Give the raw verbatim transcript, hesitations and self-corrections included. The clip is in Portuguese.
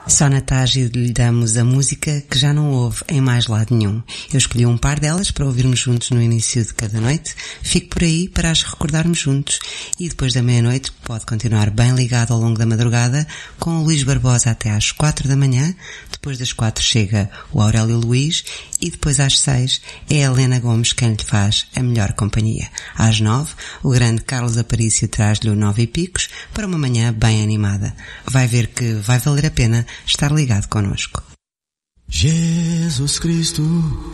Só na Tarde lhe damos a música que já não houve em mais lado nenhum. Eu escolhi um par delas para ouvirmos juntos no início de cada noite. Fique por aí para as recordarmos juntos e depois da meia-noite pode continuar bem ligado ao longo da madrugada com o Luís Barbosa até às quatro da manhã. Depois das quatro chega o Aurélio Luís e depois às seis é a Helena Gomes quem lhe faz a melhor companhia. Às nove, o grande Carlos Aparício traz-lhe o Nove e Picos para uma manhã bem animada. Vai ver que vai valer a pena estar ligado connosco. Jesus Cristo